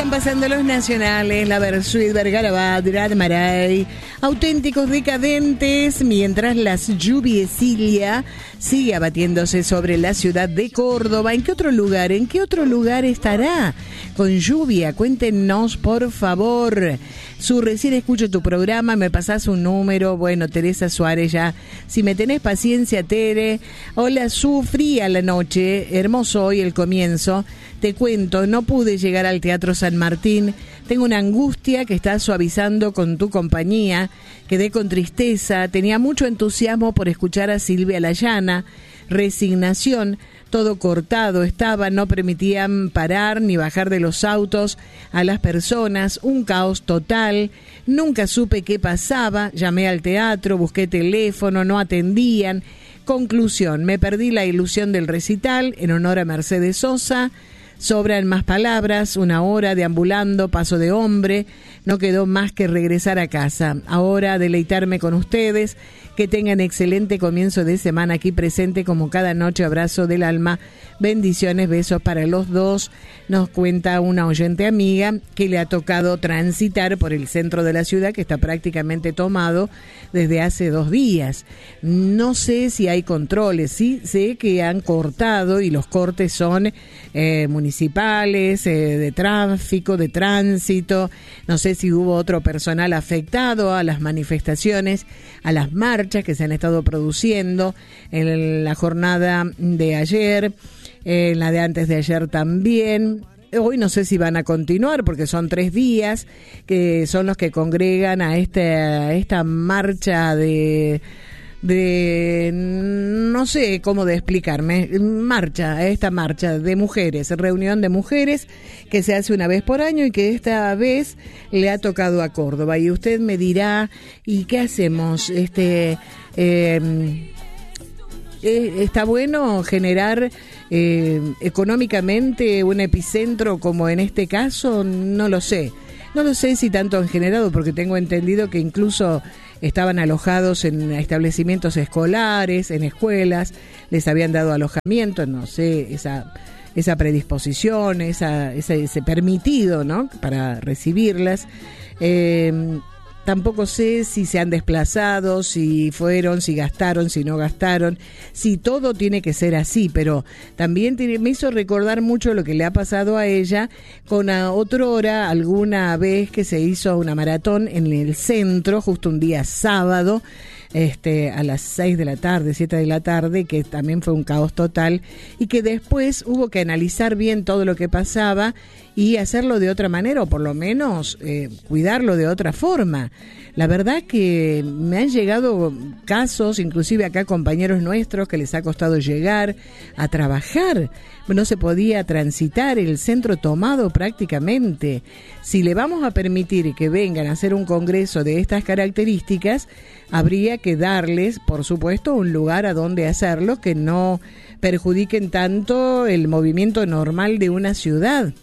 están pasando los nacionales, la Versuit, Vergarabat, Maray, auténticos decadentes, mientras la lluviecilia sigue abatiéndose sobre la ciudad de Córdoba. ¿En qué otro lugar estará con lluvia? Cuéntenos, por favor. Recién escucho tu programa, me pasás un número. Bueno, Teresa Suárez ya. Si me tenés paciencia, Tere. Hola, fría la noche, hermoso hoy el comienzo. Te cuento, no pude llegar al Teatro San Martín. Tengo una angustia que está suavizando con tu compañía. Quedé con tristeza, tenía mucho entusiasmo por escuchar a Silvia Layana. Resignación, todo cortado estaba, no permitían parar ni bajar de los autos a las personas, un caos total. Nunca supe qué pasaba, llamé al teatro, busqué teléfono, no atendían. Conclusión, me perdí la ilusión del recital en honor a Mercedes Sosa. Sobran más palabras, una hora deambulando, paso de hombre, no quedó más que regresar a casa. Ahora deleitarme con ustedes, que tengan excelente comienzo de semana aquí presente como cada noche, abrazo del alma, bendiciones, besos para los dos. Nos cuenta una oyente amiga que le ha tocado transitar por el centro de la ciudad, que está prácticamente tomado desde hace 2 días. No sé si hay controles, sí sé que han cortado y los cortes son municipales, de tráfico, de tránsito. No sé si hubo otro personal afectado a las manifestaciones, a las marchas que se han estado produciendo en la jornada de ayer, en la de antes de ayer también. Hoy no sé si van a continuar porque son 3 días que son los que congregan a esta marcha de no sé cómo de explicarme, esta marcha de mujeres, reunión de mujeres que se hace una vez por año y que esta vez le ha tocado a Córdoba. Y usted me dirá, ¿y qué hacemos? Está bueno generar económicamente un epicentro como en este caso, no lo sé si tanto han generado, porque tengo entendido que incluso estaban alojados en establecimientos escolares, en escuelas, les habían dado alojamiento, no sé, esa predisposición, ese permitido, ¿no?, para recibirlas. Tampoco sé si se han desplazado, si fueron, si gastaron, si no gastaron, si todo tiene que ser así, pero también me hizo recordar mucho lo que le ha pasado a ella con otrora, alguna vez que se hizo una maratón en el centro, justo un día sábado, a las 6 de la tarde, 7 de la tarde, que también fue un caos total y que después hubo que analizar bien todo lo que pasaba y hacerlo de otra manera, o por lo menos cuidarlo de otra forma. La verdad que me han llegado casos, inclusive acá compañeros nuestros que les ha costado llegar a trabajar, no se podía transitar, el centro tomado prácticamente. Si le vamos a permitir que vengan a hacer un congreso de estas características, habría que darles, por supuesto, un lugar a donde hacerlo que no perjudiquen tanto el movimiento normal de una ciudad.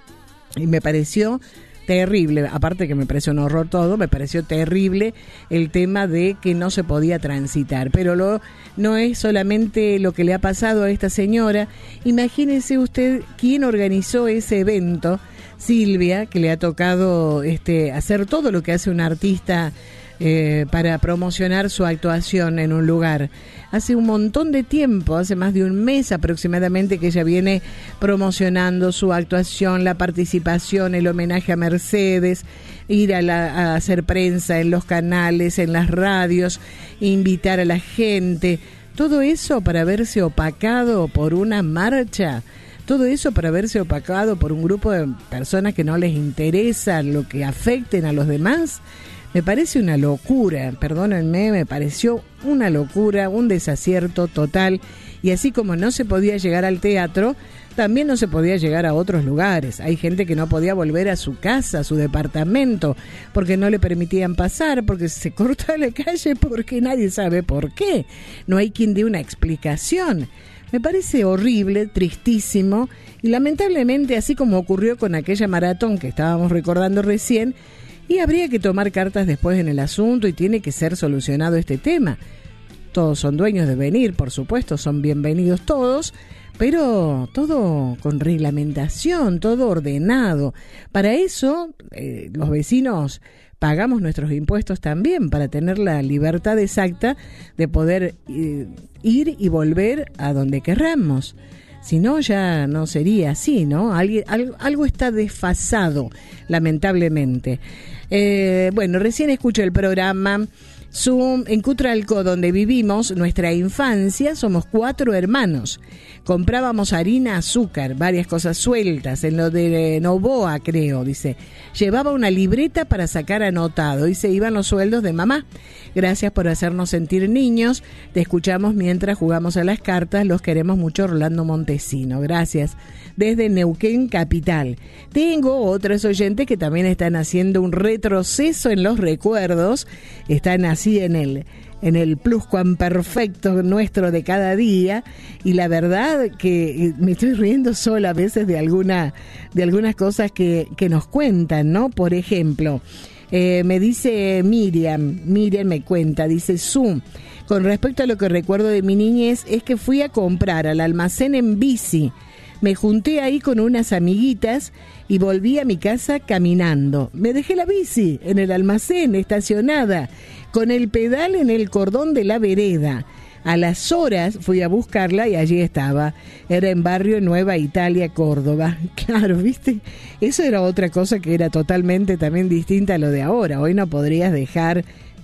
Y me pareció terrible, aparte que me pareció un horror todo, me pareció terrible el tema de que no se podía transitar. Pero no es solamente lo que le ha pasado a esta señora. Imagínese usted quién organizó ese evento, Silvia, que le ha tocado hacer todo lo que hace un artista para promocionar su actuación en un lugar. Hace un montón de tiempo, hace más de un mes aproximadamente, que ella viene promocionando su actuación, la participación, el homenaje a Mercedes, ir a hacer prensa en los canales, en las radios, invitar a la gente. Todo eso para verse opacado por una marcha. Todo eso para verse opacado por un grupo de personas que no les interesa lo que afecten a los demás. Me parece una locura, perdónenme, me pareció una locura, un desacierto total. Y así como no se podía llegar al teatro, también no se podía llegar a otros lugares. Hay gente que no podía volver a su casa, a su departamento, porque no le permitían pasar, porque se cortó la calle, porque nadie sabe por qué. No hay quien dé una explicación. Me parece horrible, tristísimo, y lamentablemente, así como ocurrió con aquella maratón que estábamos recordando recién, y habría que tomar cartas después en el asunto y tiene que ser solucionado este tema. Todos son dueños de venir, por supuesto, son bienvenidos todos, pero todo con reglamentación, todo ordenado. Para eso, los vecinos pagamos nuestros impuestos también, para tener la libertad exacta de poder ir y volver a donde querramos. Si no, ya no sería así, ¿no? Algo está desfasado, lamentablemente. Bueno, recién escucho el programa Zoom. En Cutralcó, donde vivimos nuestra infancia, somos 4 hermanos. Comprábamos harina, azúcar, varias cosas sueltas. En lo de Novoa, creo, dice. Llevaba una libreta para sacar anotado y se iban los sueldos de mamá. Gracias por hacernos sentir niños. Te escuchamos mientras jugamos a las cartas. Los queremos mucho, Rolando Montesino. Gracias. Desde Neuquén Capital. Tengo otros oyentes que también están haciendo un retroceso en los recuerdos. Están así en el pluscuamperfecto nuestro de cada día, y la verdad que me estoy riendo sola a veces de algunas cosas que nos cuentan, ¿no? Por ejemplo, me dice Miriam me cuenta, dice Zoom, con respecto a lo que recuerdo de mi niñez, es que fui a comprar al almacén en bici. Me junté ahí con unas amiguitas y volví a mi casa caminando. Me dejé la bici en el almacén, estacionada, con el pedal en el cordón de la vereda. A las horas fui a buscarla y allí estaba. Era en barrio Nueva Italia, Córdoba. Claro, ¿viste? Eso era otra cosa que era totalmente también distinta a lo de ahora. Hoy no podrías dejar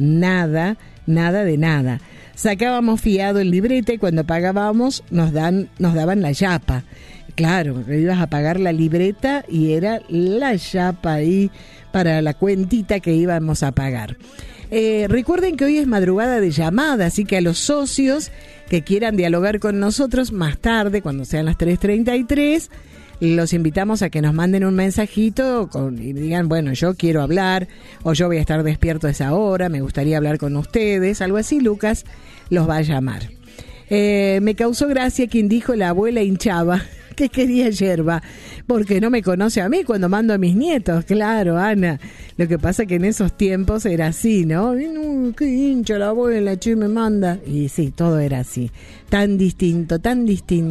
nada de nada. Sacábamos fiado el librete y cuando pagábamos nos daban la yapa. Claro, ibas a pagar la libreta y era la yapa ahí para la cuentita que íbamos a pagar. Recuerden que hoy es madrugada de llamada, así que a los socios que quieran dialogar con nosotros más tarde, cuando sean las 3:33, los invitamos a que nos manden un mensajito y digan, bueno, yo quiero hablar, o yo voy a estar despierto a esa hora, me gustaría hablar con ustedes, algo así. Lucas los va a llamar. Me causó gracia quien dijo la abuela hinchaba que quería yerba, porque no me conoce a mí cuando mando a mis nietos. Claro, Ana, lo que pasa que en esos tiempos era así, ¿no? No, qué hincha la abuela, che, me manda. Y sí, todo era así, tan distinto, tan distinto.